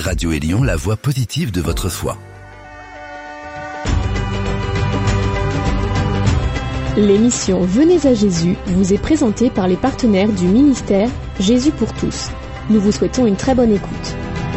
Radio Élion, la voix positive de votre foi. L'émission Venez à Jésus vous est présentée par les partenaires du ministère Jésus pour tous. Nous vous souhaitons une très bonne écoute.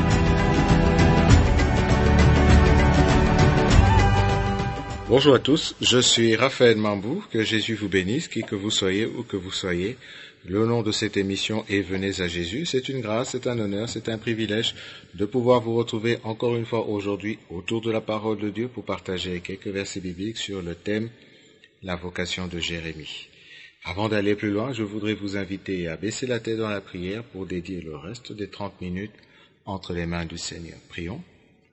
Bonjour à tous, je suis Raphaël Mambou, que Jésus vous bénisse, qui que vous soyez, où que vous soyez. Le nom de cette émission est Venez à Jésus. C'est une grâce, c'est un honneur, c'est un privilège de pouvoir vous retrouver encore une fois aujourd'hui autour de la parole de Dieu pour partager quelques versets bibliques sur le thème la vocation de Jérémie. Avant d'aller plus loin, je voudrais vous inviter à baisser la tête dans la prière pour dédier le reste des 30 minutes entre les mains du Seigneur. Prions.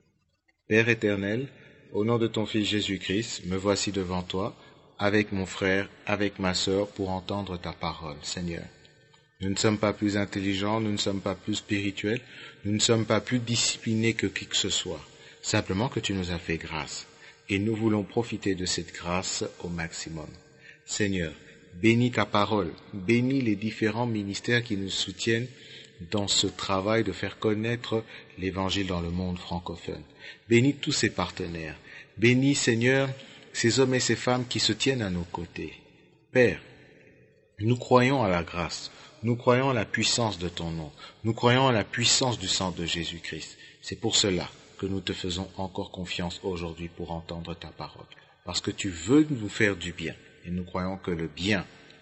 Père éternel, au nom de ton Fils Jésus-Christ, me voici devant toi, avec mon frère, avec ma sœur, pour entendre ta parole, Seigneur. Nous ne sommes pas plus intelligents, nous ne sommes pas plus spirituels, nous ne sommes pas plus disciplinés que qui que ce soit. Simplement que tu nous as fait grâce. Et nous voulons profiter de cette grâce au maximum. Seigneur, bénis ta parole, bénis les différents ministères qui nous soutiennent dans ce travail de faire connaître l'Évangile dans le monde francophone. Bénis tous ces partenaires. Bénis, Seigneur, ces hommes et ces femmes qui se tiennent à nos côtés. Père, nous croyons à la grâce, nous croyons à la puissance de ton nom, nous croyons à la puissance du sang de Jésus-Christ. C'est pour cela que nous te faisons encore confiance aujourd'hui pour entendre ta parole. Parce que tu veux nous faire du bien. Et nous croyons que le bien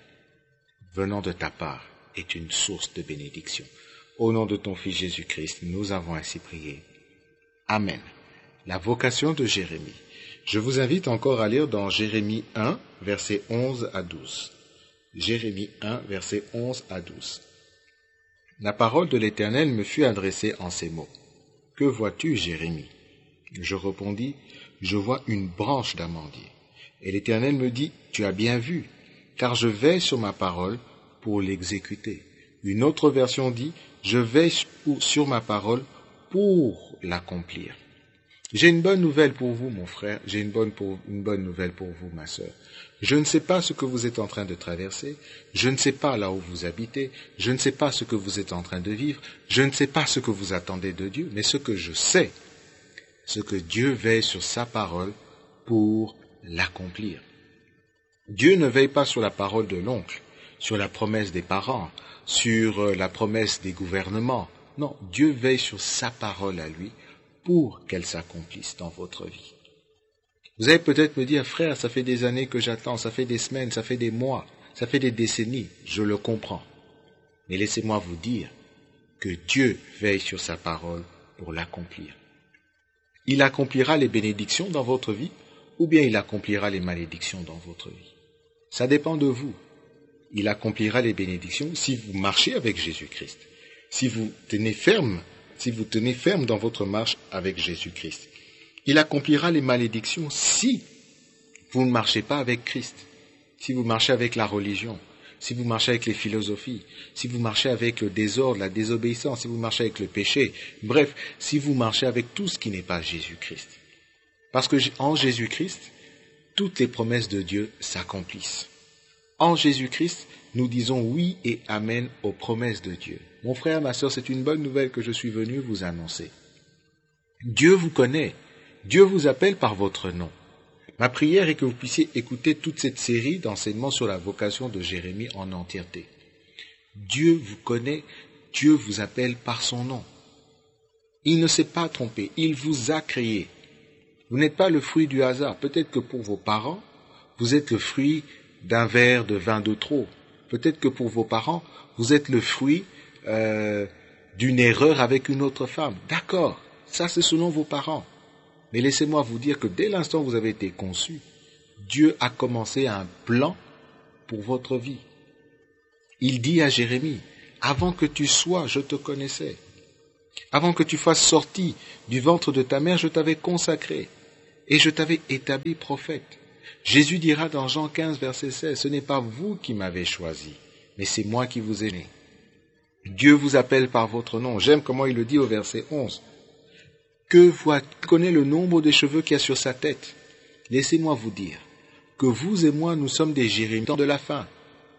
venant de ta part est une source de bénédiction. Au nom de ton Fils Jésus-Christ, nous avons ainsi prié. Amen. La vocation de Jérémie. Je vous invite encore à lire dans Jérémie 1, versets 11 à 12. Jérémie 1, versets 11 à 12. La parole de l'Éternel me fut adressée en ces mots. Que vois-tu, Jérémie? Je répondis, je vois une branche d'amandier. Et l'Éternel me dit, tu as bien vu, car je veille sur ma parole pour l'exécuter. Une autre version dit, je veille sur ma parole pour l'accomplir. J'ai une bonne nouvelle pour vous, mon frère, j'ai une bonne nouvelle pour vous, ma sœur. Je ne sais pas ce que vous êtes en train de traverser, je ne sais pas là où vous habitez, je ne sais pas ce que vous êtes en train de vivre, je ne sais pas ce que vous attendez de Dieu, mais ce que je sais, c'est que Dieu veille sur sa parole pour l'accomplir. Dieu ne veille pas sur la parole de l'oncle, sur la promesse des parents, sur la promesse des gouvernements. Non, Dieu veille sur sa parole à lui pour qu'elle s'accomplisse dans votre vie. Vous allez peut-être me dire, frère, ça fait des années que j'attends, ça fait des semaines, ça fait des mois, ça fait des décennies, je le comprends. Mais laissez-moi vous dire que Dieu veille sur sa parole pour l'accomplir. Il accomplira les bénédictions dans votre vie, ou bien il accomplira les malédictions dans votre vie. Ça dépend de vous. Il accomplira les bénédictions si vous marchez avec Jésus-Christ, si vous tenez ferme dans votre marche avec Jésus-Christ. Il accomplira les malédictions si vous ne marchez pas avec Christ, si vous marchez avec la religion, si vous marchez avec les philosophies, si vous marchez avec le désordre, la désobéissance, si vous marchez avec le péché, bref, si vous marchez avec tout ce qui n'est pas Jésus-Christ. Parce que en Jésus-Christ, toutes les promesses de Dieu s'accomplissent. En Jésus-Christ, nous disons oui et amen aux promesses de Dieu. Mon frère, ma sœur, c'est une bonne nouvelle que je suis venu vous annoncer. Dieu vous connaît. Dieu vous appelle par votre nom. Ma prière est que vous puissiez écouter toute cette série d'enseignements sur la vocation de Jérémie en entièreté. Dieu vous connaît, Dieu vous appelle par son nom. Il ne s'est pas trompé, il vous a créé. Vous n'êtes pas le fruit du hasard. Peut-être que pour vos parents, vous êtes le fruit d'un verre de vin de trop. Peut-être que pour vos parents, vous êtes le fruit d'une erreur avec une autre femme. D'accord, ça c'est selon vos parents. Mais laissez-moi vous dire que dès l'instant où vous avez été conçu, Dieu a commencé un plan pour votre vie. Il dit à Jérémie, avant que tu sois, je te connaissais. Avant que tu fasses sorti du ventre de ta mère, je t'avais consacré et je t'avais établi prophète. Jésus dira dans Jean 15, verset 16, ce n'est pas vous qui m'avez choisi, mais c'est moi qui vous ai né. Dieu vous appelle par votre nom. J'aime comment il le dit au verset 11. Connaît le nombre des cheveux qu'il y a sur sa tête. Laissez-moi vous dire que vous et moi, nous sommes des Jérémies de la fin.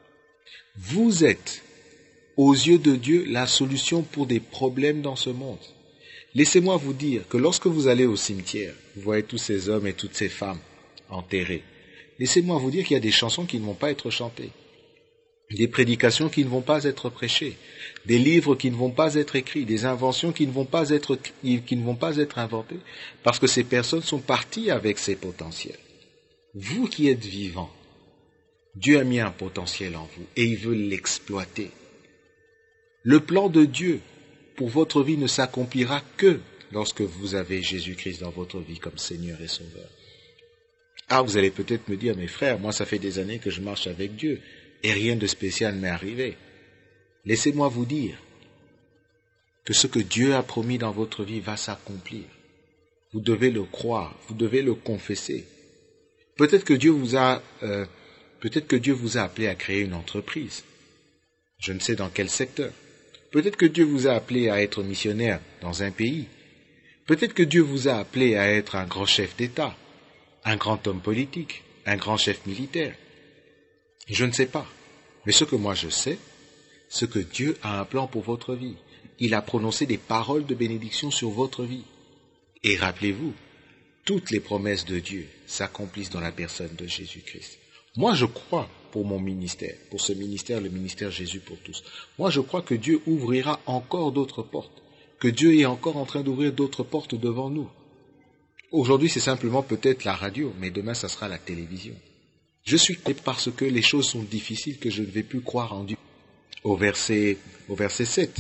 Vous êtes aux yeux de Dieu la solution pour des problèmes dans ce monde. Laissez-moi vous dire que lorsque vous allez au cimetière, vous voyez tous ces hommes et toutes ces femmes enterrés. Laissez-moi vous dire qu'il y a des chansons qui ne vont pas être chantées, des prédications qui ne vont pas être prêchées, des livres qui ne vont pas être écrits, des inventions qui ne vont pas être inventées, parce que ces personnes sont parties avec ces potentiels. Vous qui êtes vivants, Dieu a mis un potentiel en vous et il veut l'exploiter. Le plan de Dieu pour votre vie ne s'accomplira que lorsque vous avez Jésus-Christ dans votre vie comme Seigneur et Sauveur. Ah, vous allez peut-être me dire, mes frères, moi ça fait des années que je marche avec Dieu et rien de spécial m'est arrivé. Laissez-moi vous dire que ce que Dieu a promis dans votre vie va s'accomplir. Vous devez le croire, vous devez le confesser. Peut-être que Dieu vous a appelé à créer une entreprise. Je ne sais dans quel secteur. Peut-être que Dieu vous a appelé à être missionnaire dans un pays. Peut-être que Dieu vous a appelé à être un grand chef d'État, un grand homme politique, un grand chef militaire. Je ne sais pas. Mais ce que moi je sais, c'est que Dieu a un plan pour votre vie. Il a prononcé des paroles de bénédiction sur votre vie. Et rappelez-vous, toutes les promesses de Dieu s'accomplissent dans la personne de Jésus-Christ. Moi, je crois pour mon ministère, pour ce ministère, le ministère Jésus pour tous. Moi, je crois que Dieu ouvrira encore d'autres portes, que Dieu est encore en train d'ouvrir d'autres portes devant nous. Aujourd'hui, c'est simplement peut-être la radio, mais demain, ça sera la télévision. Je suis parce que les choses sont difficiles que je ne vais plus croire en Dieu. Au verset 7,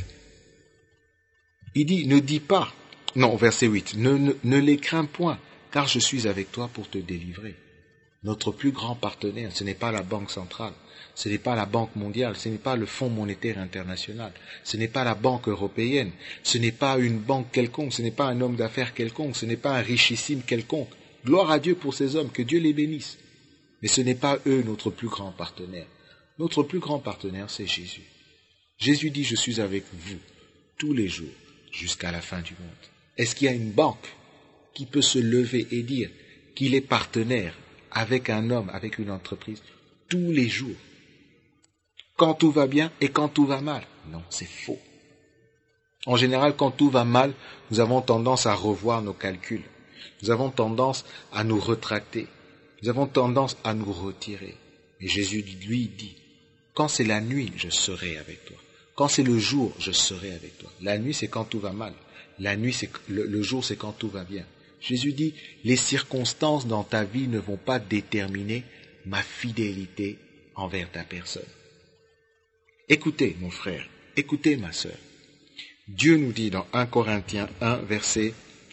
il dit, au verset 8, ne les crains point, car je suis avec toi pour te délivrer. Notre plus grand partenaire, ce n'est pas la Banque centrale, ce n'est pas la Banque mondiale, ce n'est pas le Fonds monétaire international, ce n'est pas la Banque européenne, ce n'est pas une banque quelconque, ce n'est pas un homme d'affaires quelconque, ce n'est pas un richissime quelconque. Gloire à Dieu pour ces hommes, que Dieu les bénisse. Mais ce n'est pas eux notre plus grand partenaire. Notre plus grand partenaire, c'est Jésus. Jésus dit, je suis avec vous tous les jours jusqu'à la fin du monde. Est-ce qu'il y a une banque qui peut se lever et dire qu'il est partenaire avec un homme, avec une entreprise, tous les jours, quand tout va bien et quand tout va mal? Non, c'est faux. En général, quand tout va mal, nous avons tendance à revoir nos calculs. Nous avons tendance à nous retracter. Nous avons tendance à nous retirer. Et Jésus, lui, dit, quand c'est la nuit, je serai avec toi. Quand c'est le jour, je serai avec toi. La nuit, c'est quand tout va mal. La nuit, c'est le jour, c'est quand tout va bien. Jésus dit, les circonstances dans ta vie ne vont pas déterminer ma fidélité envers ta personne. Écoutez, mon frère, écoutez, ma sœur. Dieu nous dit dans 1 Corinthiens 1, verset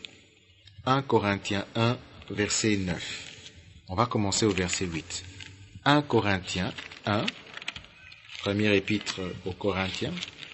9. On va commencer au verset 8. 1 Corinthiens 1, première épître aux Corinthiens,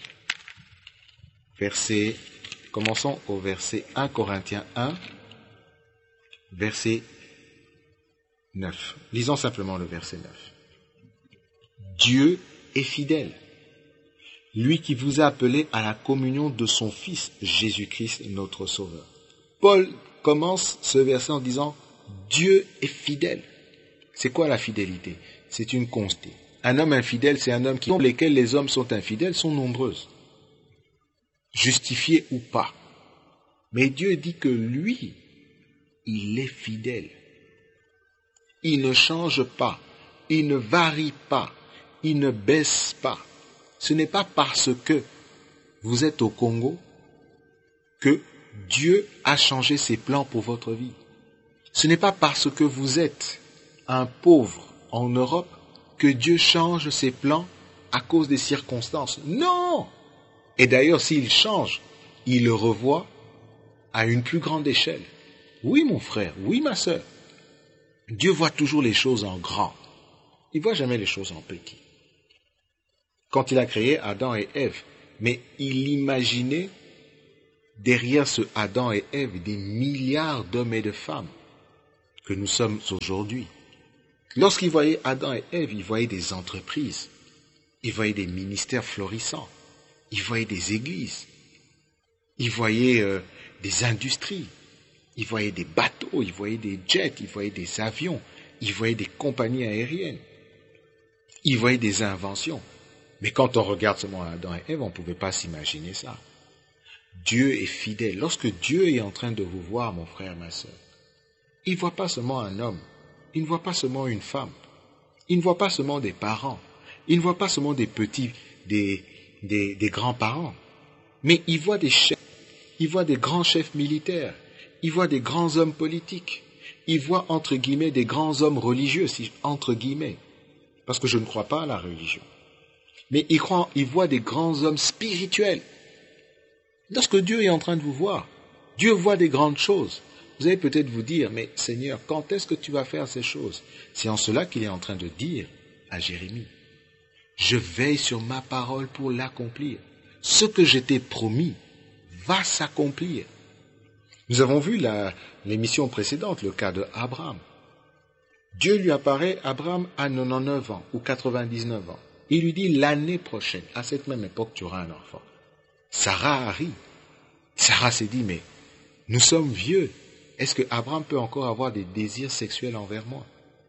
commençons au verset 1 Corinthiens 1, verset 9. Lisons simplement le verset 9. Dieu est fidèle, lui qui vous a appelé à la communion de son Fils Jésus-Christ, notre Sauveur. Paul commence ce verset en disant, Dieu est fidèle. C'est quoi la fidélité? C'est une constante. Un homme infidèle, c'est un homme pour lesquels les hommes sont infidèles sont nombreuses, justifiés ou pas. Mais Dieu dit que lui, il est fidèle. Il ne change pas, il ne varie pas, il ne baisse pas. Ce n'est pas parce que vous êtes au Congo que Dieu a changé ses plans pour votre vie. Ce n'est pas parce que vous êtes un pauvre en Europe que Dieu change ses plans à cause des circonstances. Non! Et d'ailleurs, s'il change, il le revoit à une plus grande échelle. Oui, mon frère, oui, ma sœur. Dieu voit toujours les choses en grand. Il ne voit jamais les choses en petit. Quand il a créé Adam et Ève, mais il imaginait derrière ce Adam et Ève des milliards d'hommes et de femmes que nous sommes aujourd'hui. Lorsqu'il voyait Adam et Ève, il voyait des entreprises, il voyait des ministères florissants, il voyait des églises, il voyait des industries, il voyait des bateaux, il voyait des jets, il voyait des avions, il voyait des compagnies aériennes, il voyait des inventions. Mais quand on regarde seulement Adam et Ève, on ne pouvait pas s'imaginer ça. Dieu est fidèle. Lorsque Dieu est en train de vous voir, mon frère, ma sœur, il ne voit pas seulement un homme, il ne voit pas seulement une femme, il ne voit pas seulement des parents, il ne voit pas seulement des petits, des grands-parents, mais il voit des chefs, il voit des grands chefs militaires, il voit des grands hommes politiques, il voit, entre guillemets, des grands hommes religieux, entre guillemets, parce que je ne crois pas à la religion. Mais il voit des grands hommes spirituels. Lorsque Dieu est en train de vous voir, Dieu voit des grandes choses. Vous allez peut-être vous dire, mais Seigneur, quand est-ce que tu vas faire ces choses? C'est en cela qu'il est en train de dire à Jérémie, je veille sur ma parole pour l'accomplir. Ce que je t'ai promis va s'accomplir. Nous avons vu l'émission précédente, le cas de Abraham. Dieu lui apparaît, Abraham a 99 ans ou 99 ans. Il lui dit, l'année prochaine, à cette même époque, tu auras un enfant. Sarah arrive. Sarah s'est dit, mais nous sommes vieux. Est-ce que Abraham peut encore avoir des désirs sexuels envers moi?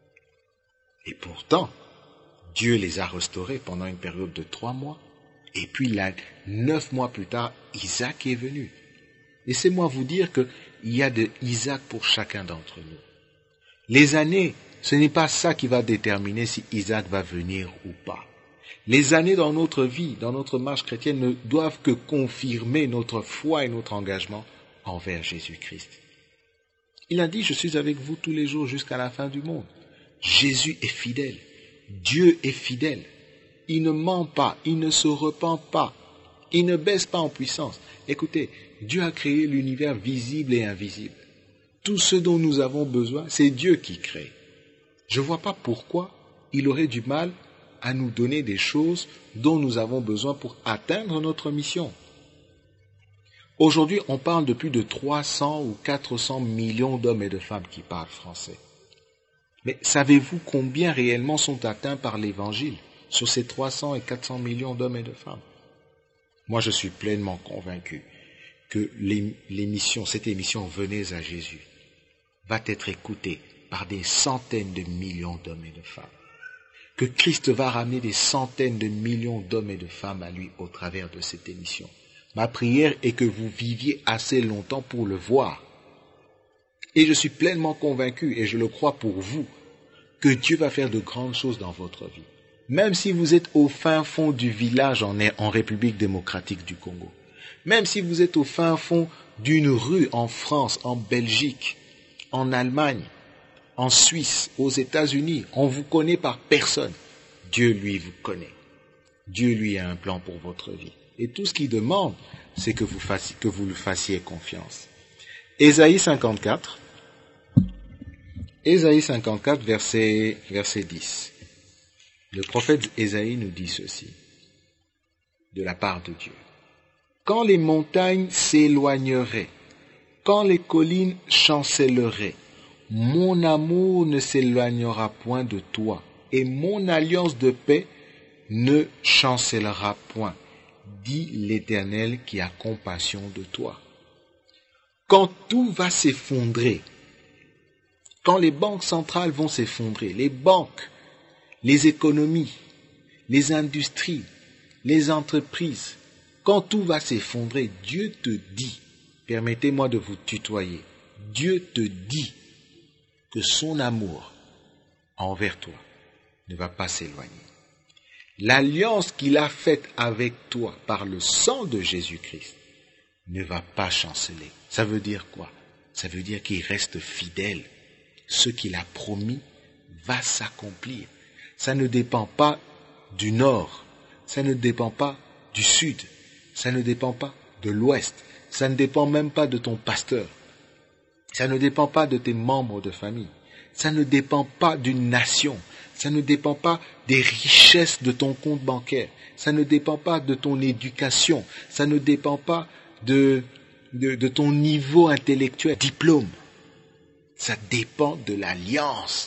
Et pourtant, Dieu les a restaurés pendant une période de 3 mois. Et puis, 9 mois plus tard, Isaac est venu. Laissez-moi vous dire qu'il y a de Isaac pour chacun d'entre nous. Les années, ce n'est pas ça qui va déterminer si Isaac va venir ou pas. Les années dans notre vie, dans notre marche chrétienne, ne doivent que confirmer notre foi et notre engagement envers Jésus-Christ. Il a dit, je suis avec vous tous les jours jusqu'à la fin du monde. Jésus est fidèle. Dieu est fidèle. Il ne ment pas, il ne se repent pas, il ne baisse pas en puissance. Écoutez, Dieu a créé l'univers visible et invisible. Tout ce dont nous avons besoin, c'est Dieu qui crée. Je ne vois pas pourquoi il aurait du mal à nous donner des choses dont nous avons besoin pour atteindre notre mission. Aujourd'hui, on parle de plus de 300 ou 400 millions d'hommes et de femmes qui parlent français. Mais savez-vous combien réellement sont atteints par l'Évangile sur ces 300 et 400 millions d'hommes et de femmes? Moi, je suis pleinement convaincu que cette émission Venez à Jésus va être écoutée par des centaines de millions d'hommes et de femmes. Que Christ va ramener des centaines de millions d'hommes et de femmes à lui au travers de cette émission. Ma prière est que vous viviez assez longtemps pour le voir. Et je suis pleinement convaincu, et je le crois pour vous, que Dieu va faire de grandes choses dans votre vie. Même si vous êtes au fin fond du village en République démocratique du Congo, même si vous êtes au fin fond d'une rue en France, en Belgique, en Allemagne, en Suisse, aux États-Unis, on vous connaît par personne. Dieu, lui, vous connaît. Dieu, lui, a un plan pour votre vie. Et tout ce qu'il demande, c'est que vous lui fassiez confiance. Ésaïe 54, verset 10. Le prophète Ésaïe nous dit ceci, de la part de Dieu. Quand les montagnes s'éloigneraient, quand les collines chancelleraient, mon amour ne s'éloignera point de toi, et mon alliance de paix ne chancellera point, dit l'Éternel qui a compassion de toi. Quand tout va s'effondrer, quand les banques centrales vont s'effondrer, les banques, les économies, les industries, les entreprises, quand tout va s'effondrer, Dieu te dit, permettez-moi de vous tutoyer, Dieu te dit que son amour envers toi ne va pas s'éloigner. L'alliance qu'il a faite avec toi par le sang de Jésus-Christ ne va pas chanceler. Ça veut dire quoi? Ça veut dire qu'il reste fidèle. Ce qu'il a promis va s'accomplir. Ça ne dépend pas du nord, ça ne dépend pas du sud, ça ne dépend pas de l'ouest, ça ne dépend même pas de ton pasteur, ça ne dépend pas de tes membres de famille, ça ne dépend pas d'une nation, ça ne dépend pas des richesses de ton compte bancaire, ça ne dépend pas de ton éducation, ça ne dépend pas de ton niveau intellectuel, diplôme. Ça dépend de l'alliance